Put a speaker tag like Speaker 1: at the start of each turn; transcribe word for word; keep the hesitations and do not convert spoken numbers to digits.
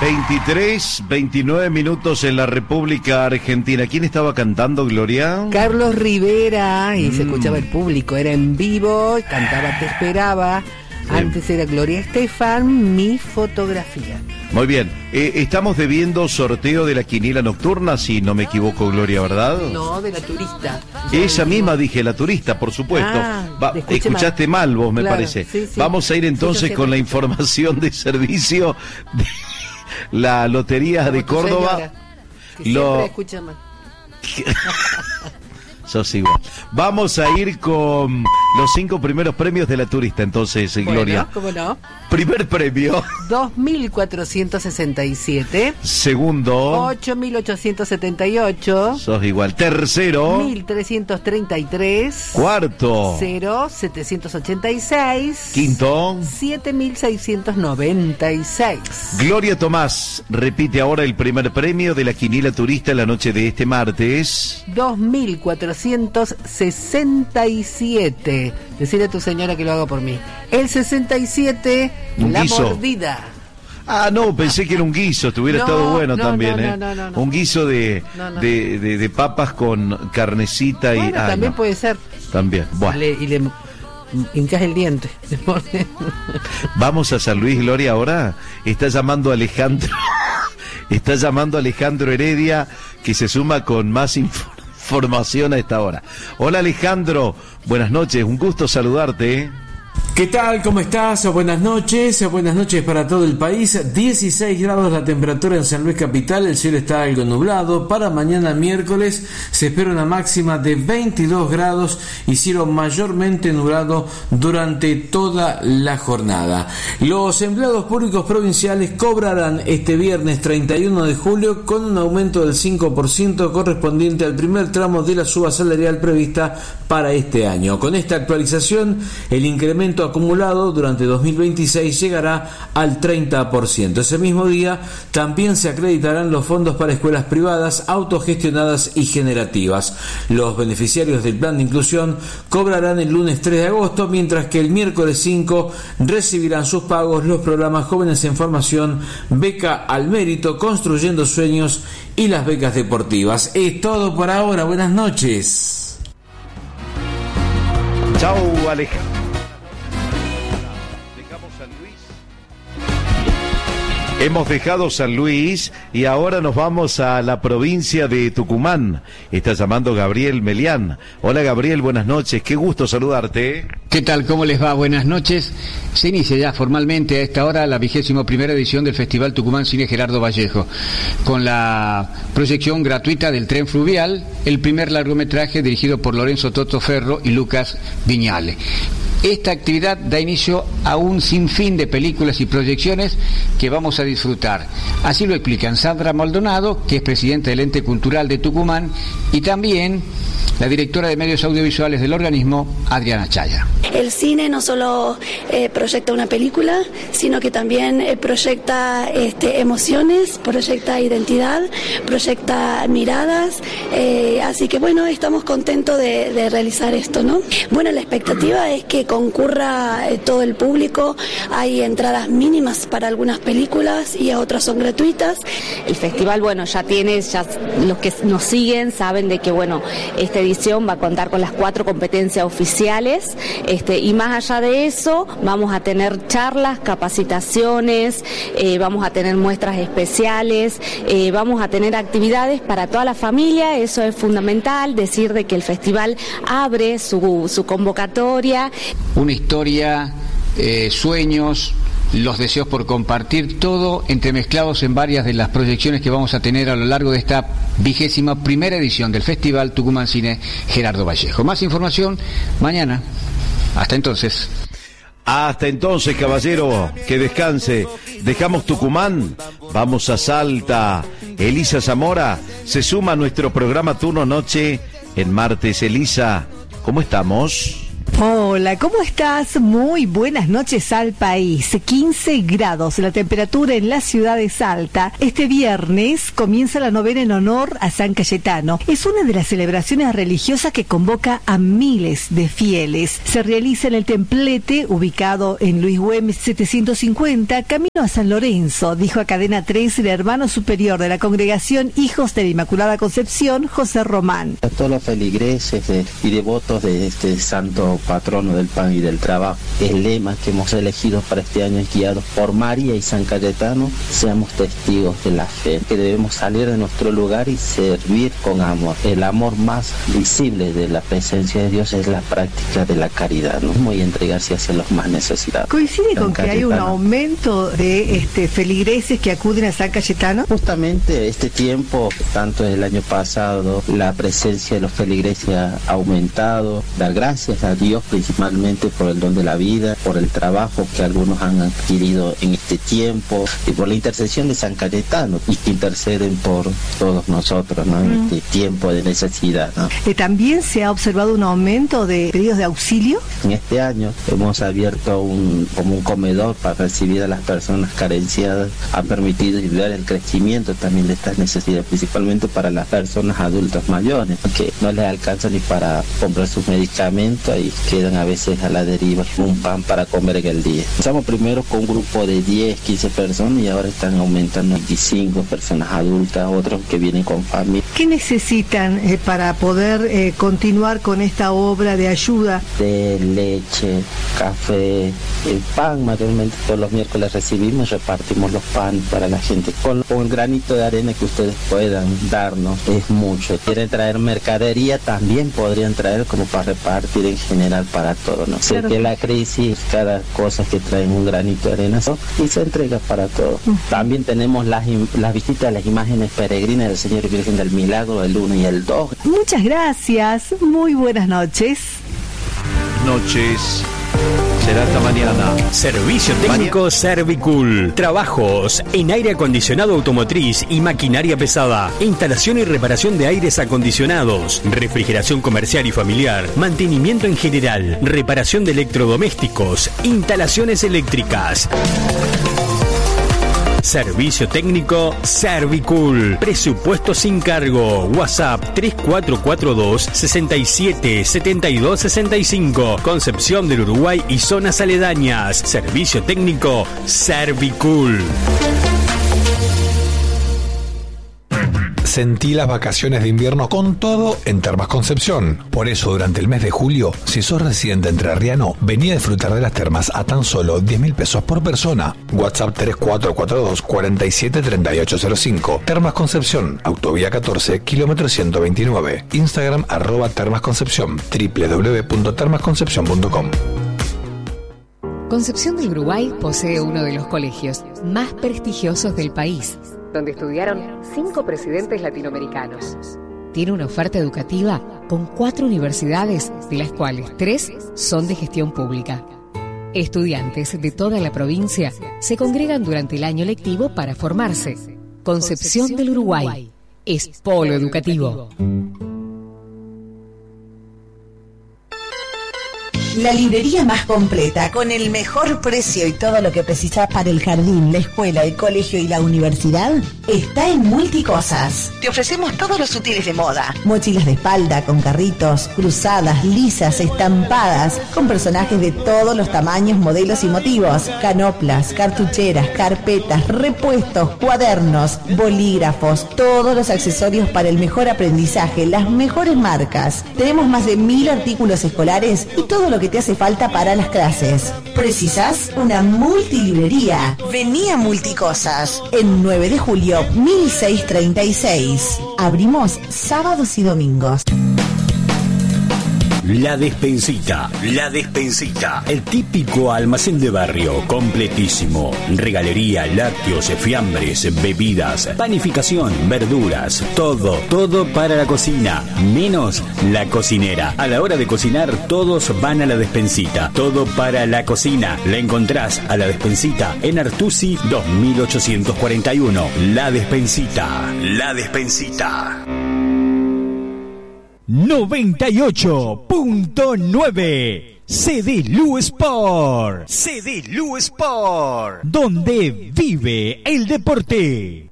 Speaker 1: veintitrés, veintinueve minutos en la República Argentina. ¿Quién estaba cantando, Gloria?
Speaker 2: Carlos Rivera, y
Speaker 1: Mm.
Speaker 2: se escuchaba el público, era en vivo, cantaba Te Esperaba.
Speaker 1: Sí.
Speaker 2: Antes era Gloria Estefan, Mi Fotografía.
Speaker 1: Muy bien, eh, estamos debiendo sorteo de la quiniela nocturna, si no me equivoco, Gloria, ¿verdad?
Speaker 2: No, de la turista.
Speaker 1: Esa misma dije, la turista, por supuesto.
Speaker 2: Ah,
Speaker 1: Va,
Speaker 2: escuché
Speaker 1: escuchaste mal,
Speaker 2: mal.
Speaker 1: vos, me
Speaker 2: Claro,
Speaker 1: parece.
Speaker 2: sí, sí.
Speaker 1: Vamos a ir entonces
Speaker 2: Sí,
Speaker 1: con la
Speaker 2: sí.
Speaker 1: información de servicio de la Lotería de
Speaker 2: Como tu
Speaker 1: Córdoba.
Speaker 2: señora, que
Speaker 1: Lo-
Speaker 2: siempre escucha mal.
Speaker 1: Sos igual. Vamos a ir con los cinco primeros premios de la turista, entonces, Gloria.
Speaker 2: Bueno, ¿cómo no?
Speaker 1: Primer premio.
Speaker 2: dos mil cuatrocientos sesenta y siete.
Speaker 1: Segundo.
Speaker 2: ocho mil ochocientos setenta y ocho.
Speaker 1: Sos igual. Tercero.
Speaker 2: mil trescientos treinta y tres.
Speaker 1: Cuarto.
Speaker 2: cero setecientos ochenta y seis.
Speaker 1: Quinto.
Speaker 2: siete mil seiscientos noventa y seis.
Speaker 1: Gloria Tomás repite ahora el primer premio de la quiniela turista en la noche de este martes.
Speaker 2: dos mil cuatrocientos sesenta y siete. Decirle a tu señora que lo haga por mí. El sesenta y siete,
Speaker 1: Un
Speaker 2: la
Speaker 1: guiso.
Speaker 2: mordida.
Speaker 1: Ah, no, pensé que era un guiso, te hubiera
Speaker 2: No,
Speaker 1: estado bueno
Speaker 2: no,
Speaker 1: también,
Speaker 2: no,
Speaker 1: ¿eh?
Speaker 2: no, no, no, no.
Speaker 1: Un guiso de,
Speaker 2: No, no.
Speaker 1: de, de, de papas con carnecita y...
Speaker 2: Bueno,
Speaker 1: ay,
Speaker 2: también
Speaker 1: no.
Speaker 2: puede ser.
Speaker 1: También, bueno.
Speaker 2: Le- y le hincas el diente.
Speaker 1: Vamos a San Luis, Gloria, ahora. Está llamando Alejandro. Está llamando Alejandro Heredia, que se suma con más inf- información a esta hora. Hola, Alejandro. Buenas noches. Un gusto saludarte, ¿eh?
Speaker 3: ¿Qué tal? ¿Cómo estás? Buenas noches, buenas noches para todo el país. dieciséis grados la temperatura en San Luis Capital, el cielo está algo nublado. Para mañana miércoles se espera una máxima de veintidós grados y cielo mayormente nublado durante toda la jornada. Los empleados públicos provinciales cobrarán este viernes treinta y uno de julio con un aumento del cinco por ciento correspondiente al primer tramo de la suba salarial prevista para este año. Con esta actualización, el incremento acumulado durante dos mil veintiséis llegará al treinta por ciento. Ese mismo día también se acreditarán los fondos para escuelas privadas, autogestionadas y generativas. Los beneficiarios del plan de inclusión cobrarán el lunes tres de agosto, mientras que el miércoles cinco recibirán sus pagos los programas Jóvenes en Formación, Beca al Mérito, Construyendo Sueños y las becas deportivas. Es todo por ahora. Buenas noches.
Speaker 1: Chau, Alejandro. Dejamos San Luis. Hemos dejado San Luis y ahora nos vamos a la provincia de Tucumán. Está llamando Gabriel Melián. Hola, Gabriel, buenas noches. Qué gusto saludarte.
Speaker 4: ¿Qué tal? ¿Cómo les va? Buenas noches. Se inicia ya formalmente a esta hora la vigésima primera edición del Festival Tucumán Cine Gerardo Vallejo, con la proyección gratuita del Tren Fluvial, el primer largometraje dirigido por Lorenzo Toto Ferro y Lucas Viñale. Esta actividad da inicio a un sinfín de películas y proyecciones que vamos a disfrutar. Así lo explican Sandra Maldonado, que es presidenta del Ente Cultural de Tucumán, y también la directora de medios audiovisuales del organismo, Adriana Chaya.
Speaker 5: El cine no solo eh, proyecta una película, sino que también eh, proyecta este, emociones, proyecta identidad, proyecta miradas, eh, así que bueno, estamos contentos de, de realizar esto, ¿no? Bueno, la expectativa es que concurra eh, todo el público, hay entradas mínimas para algunas películas y otras son gratuitas.
Speaker 6: El festival, bueno, ya tiene, ya los que nos siguen saben de que, bueno, esta edición va a contar con las cuatro competencias oficiales, este, y más allá de eso, vamos a tener charlas, capacitaciones, eh, vamos a tener muestras especiales, eh, vamos a tener actividades para toda la familia. Eso es fundamental, decir de que el festival abre su, su convocatoria.
Speaker 4: Una historia, eh, sueños, los deseos por compartir, todo entremezclados en varias de las proyecciones que vamos a tener a lo largo de esta vigésima primera edición del Festival Tucumán Cine Gerardo Vallejo. Más información mañana. Hasta entonces.
Speaker 1: Hasta entonces, caballero, que descanse. Dejamos Tucumán, vamos a Salta. Elisa Zamora se suma a nuestro programa Turno Noche en martes. Elisa, ¿cómo estamos?
Speaker 7: Hola, ¿cómo estás? Muy buenas noches al país. quince grados la temperatura en la ciudad de Salta. Este viernes comienza la novena en honor a San Cayetano. Es una de las celebraciones religiosas que convoca a miles de fieles. Se realiza en el templete ubicado en Luis Güemes setecientos cincuenta, camino a San Lorenzo, dijo a Cadena tres el hermano superior de la congregación Hijos de la Inmaculada Concepción, José Román.
Speaker 8: A todos los feligreses de, y devotos de este santo patrono del pan y del trabajo. El lema que hemos elegido para este año es guiados por María y San Cayetano, seamos testigos de la fe, que debemos salir de nuestro lugar y servir con amor. El amor más visible de la presencia de Dios es la práctica de la caridad, ¿no? Y entregarse hacia los más necesitados.
Speaker 7: ¿Coincide
Speaker 8: San
Speaker 7: con que
Speaker 8: Cayetano.
Speaker 7: hay un aumento de este, feligreses que acuden a San Cayetano?
Speaker 8: Justamente este tiempo, tanto el año pasado, la presencia de los feligreses ha aumentado. Dar gracias a Dios principalmente por el don de la vida, por el trabajo que algunos han adquirido en este tiempo y por la intercesión de San Cayetano, y que interceden por todos nosotros, ¿no? En mm. este tiempo de necesidad, ¿no?
Speaker 7: Eh, ¿También se ha observado un aumento de pedidos de auxilio?
Speaker 8: En este año hemos abierto un, como un comedor para recibir a las personas carenciadas. Ha permitido ayudar el crecimiento también de estas necesidades, principalmente para las personas adultas mayores, que no les alcanza ni para comprar sus medicamentos y quedan a veces a la deriva, un pan para comer en el día. Empezamos primero con un grupo de diez, quince personas y ahora están aumentando veinticinco personas adultas, otros que vienen con familia.
Speaker 7: ¿Qué necesitan eh, para poder eh, continuar con esta obra de ayuda?
Speaker 8: De leche, café, el pan, mayormente todos los miércoles recibimos, repartimos los pan para la gente. Con, con el granito de arena que ustedes puedan darnos, es mucho. Quieren traer mercadería, también podrían traer como para repartir en general para todos, ¿no? Sé que la crisis, cada cosa que traen un granito de arena, ¿no? Y se entrega para todos. Uh-huh. También tenemos las, las visitas a las imágenes peregrinas del Señor y Virgen del Milagro, el uno y el dos.
Speaker 7: Muchas gracias, muy buenas noches.
Speaker 1: Noches. Será hasta mañana.
Speaker 9: Servicio técnico Maña... Servicool. Trabajos en aire acondicionado automotriz y maquinaria pesada. Instalación y reparación de aires acondicionados. Refrigeración comercial y familiar. Mantenimiento en general. Reparación de electrodomésticos. Instalaciones eléctricas. Servicio técnico Servicool. Presupuesto sin cargo. WhatsApp tres cuatro cuatro dos, seis siete, siete dos seis cinco. Concepción del Uruguay y zonas aledañas. Servicio técnico Servicool.
Speaker 10: Sentí las vacaciones de invierno con todo en Termas Concepción. Por eso, durante el mes de julio, si sos residente entrerriano, vení a disfrutar de las termas a tan solo diez mil pesos por persona. WhatsApp tres cuatro cuatro dos, cuatro siete, tres ocho cero cinco. Termas Concepción, Autovía catorce, kilómetro ciento veintinueve. Instagram, arroba Termas Concepción, doble u doble u doble u punto termas concepción punto com.
Speaker 11: Concepción del Uruguay posee uno de los colegios más prestigiosos del país, donde estudiaron cinco presidentes latinoamericanos. Tiene una oferta educativa con cuatro universidades, de las cuales tres son de gestión pública. Estudiantes de toda la provincia se congregan durante el año lectivo para formarse. Concepción del Uruguay es polo educativo.
Speaker 12: La librería más completa, con el mejor precio y todo lo que precisas para el jardín, la escuela, el colegio y la universidad, está en Multicosas. Te ofrecemos todos los útiles de moda. Mochilas de espalda con carritos, cruzadas, lisas, estampadas, con personajes de todos los tamaños, modelos y motivos. Canoplas, cartucheras, carpetas, repuestos, cuadernos, bolígrafos, todos los accesorios para el mejor aprendizaje, las mejores marcas. Tenemos más de mil artículos escolares y todo lo que te hace falta para las clases. ¿Precisas una multilibrería? Vení a Multicosas en nueve de julio mil seiscientos treinta y seis. Abrimos sábados y domingos.
Speaker 9: La Despensita, La Despensita, el típico almacén de barrio, completísimo. Regalería, lácteos, fiambres, bebidas, panificación, verduras, todo, todo para la cocina, menos la cocinera. A la hora de cocinar, todos van a La Despensita, todo para la cocina. La encontrás a La Despensita en Artusi dos mil ochocientos cuarenta y uno. La Despensita, La Despensita.
Speaker 13: noventa y ocho punto nueve C D Lu Sport.
Speaker 14: C D Lu Sport.
Speaker 13: Donde vive el deporte.